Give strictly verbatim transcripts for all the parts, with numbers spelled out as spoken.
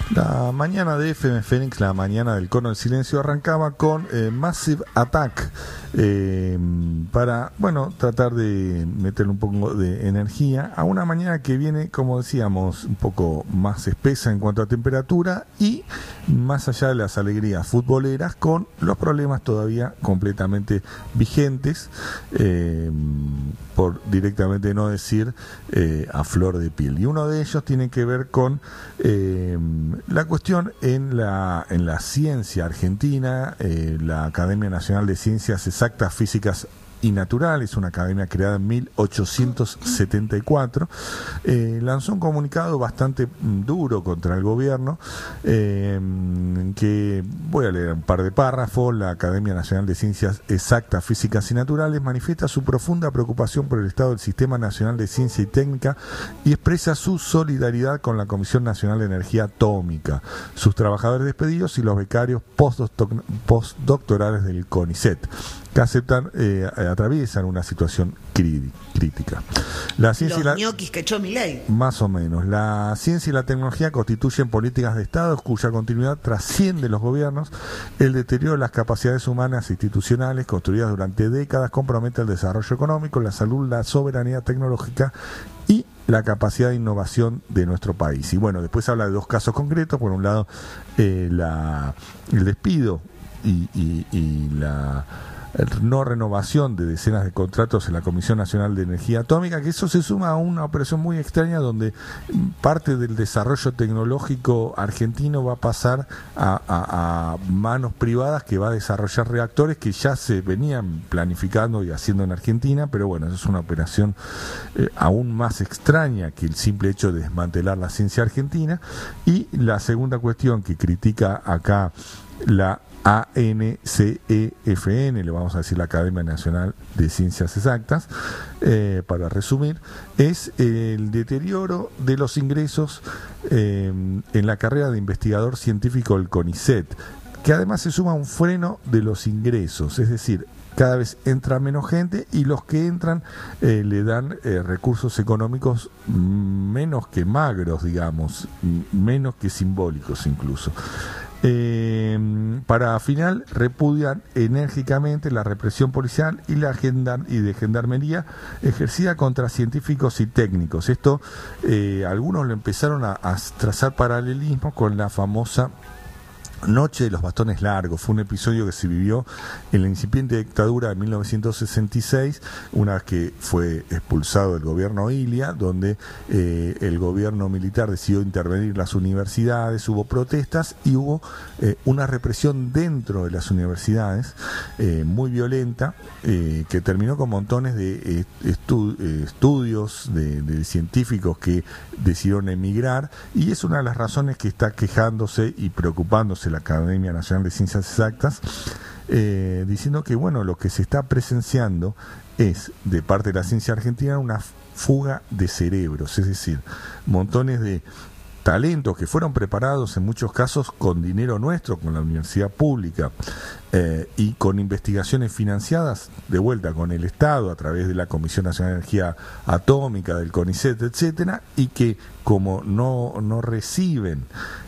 La mañana de F M Fénix, la mañana del Cono del Silencio, arrancaba con eh, Massive Attack eh, para, bueno, tratar de meterle un poco de energía a una mañana que viene, como decíamos, un poco más espesa en cuanto a temperatura y más allá de las alegrías futboleras, con los problemas todavía completamente vigentes, eh, por directamente no decir eh, a flor de piel. Y uno de ellos tiene que ver con eh, la cuestión en la, en la ciencia argentina. eh, la Academia Nacional de Ciencias Exactas, Físicas y Naturales, una academia creada en mil ochocientos setenta y cuatro, eh, lanzó un comunicado bastante duro contra el gobierno, eh, que voy a leer un par de párrafos. La Academia Nacional de Ciencias Exactas, Físicas y Naturales manifiesta su profunda preocupación por el estado del Sistema Nacional de Ciencia y Técnica y expresa su solidaridad con la Comisión Nacional de Energía Atómica, sus trabajadores despedidos y los becarios postdoc- postdoctorales del CONICET, que aceptan, eh, atraviesan una situación crí- crítica. La ciencia Los y la, ñoquis que echó Milei. más o menos. La ciencia y la tecnología constituyen políticas de Estado cuya continuidad trasciende los gobiernos. El deterioro de las capacidades humanas e institucionales construidas durante décadas compromete el desarrollo económico, la salud, la soberanía tecnológica y la capacidad de innovación de nuestro país. Y bueno, después habla de dos casos concretos. Por un lado, eh, la, el despido y, y, y la no renovación de decenas de contratos en la Comisión Nacional de Energía Atómica, que eso se suma a una operación muy extraña donde parte del desarrollo tecnológico argentino va a pasar a, a, a manos privadas, que va a desarrollar reactores que ya se venían planificando y haciendo en Argentina, pero bueno, eso es una operación eh, aún más extraña que el simple hecho de desmantelar la ciencia argentina. Y la segunda cuestión que critica acá la A N C E F N, le vamos a decir la Academia Nacional de Ciencias Exactas, eh, para resumir, es el deterioro de los ingresos eh, en la carrera de investigador científico del CONICET, que además se suma un freno de los ingresos, es decir, cada vez entra menos gente y los que entran eh, le dan eh, recursos económicos menos que magros, digamos, menos que simbólicos incluso. Eh, para final repudian enérgicamente la represión policial y la agenda y de gendarmería ejercida contra científicos y técnicos. Esto eh, algunos lo empezaron a, a trazar paralelismo con la famosa Noche de los Bastones Largos. Fue un episodio que se vivió en la incipiente dictadura de mil novecientos sesenta y seis, una vez que fue expulsado del gobierno Ilia, donde eh, el gobierno militar decidió intervenir las universidades, hubo protestas y hubo eh, una represión dentro de las universidades eh, muy violenta, eh, que terminó con montones de eh, estu- eh, estudios de, de científicos que decidieron emigrar, y es una de las razones que está quejándose y preocupándose la Academia Nacional de Ciencias Exactas, eh, diciendo que bueno, lo que se está presenciando es, de parte de la ciencia argentina, una fuga de cerebros, es decir, montones de talentos que fueron preparados en muchos casos con dinero nuestro, con la universidad pública, eh, y con investigaciones financiadas de vuelta con el Estado a través de la Comisión Nacional de Energía Atómica, del CONICET, etcétera, y que como no, no reciben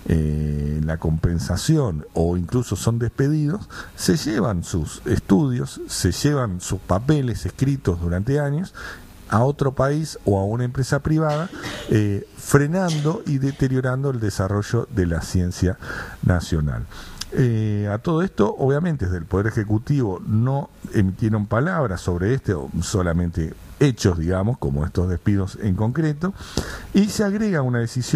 eh, la compensación o incluso son despedidos, se llevan sus estudios, se llevan sus papeles escritos durante años a otro país o a una empresa privada, eh, frenando y deteriorando el desarrollo de la ciencia nacional. Eh, a todo esto, obviamente, desde el Poder Ejecutivo no emitieron palabras sobre esto, solamente hechos, digamos, como estos despidos en concreto, y se agrega una decisión